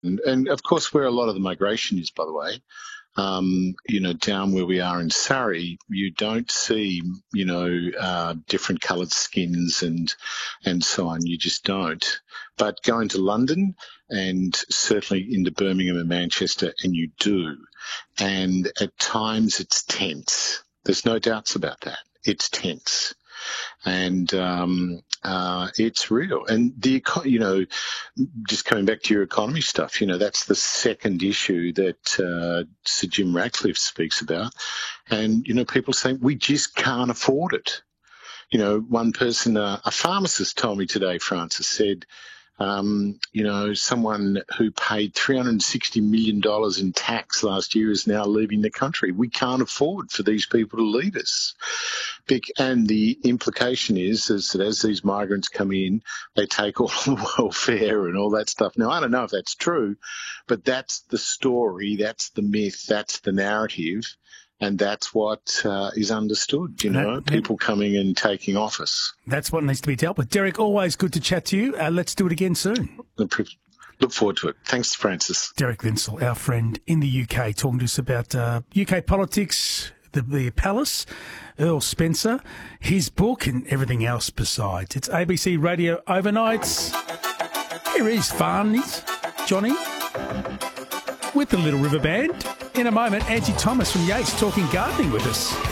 And of course, where a lot of the migration is, by the way, down where we are in Surrey, you don't see, different coloured skins and so on. You just don't. But going to London and certainly into Birmingham and Manchester, and you do. And at times it's tense. There's no doubts about that. It's tense. And it's real. And just coming back to your economy stuff, that's the second issue that Sir Jim Ratcliffe speaks about. And, people saying we just can't afford it. One person, a pharmacist told me today, Francis, said, someone who paid $360 million in tax last year is now leaving the country. We can't afford for these people to leave us. And the implication is that as these migrants come in, they take all the welfare and all that stuff. Now, I don't know if that's true, but that's the story, that's the myth, that's the narrative. And that's what is understood, people coming and taking office. That's what needs to be dealt with. Derek, always good to chat to you. Let's do it again soon. Look forward to it. Thanks, Francis. Derek Vinsel, our friend in the UK, talking to us about UK politics, the palace, Earl Spencer, his book and everything else besides. It's ABC Radio Overnights. Here is Farney's Johnny with the Little River Band. In a moment, Angie Thomas from Yates talking gardening with us.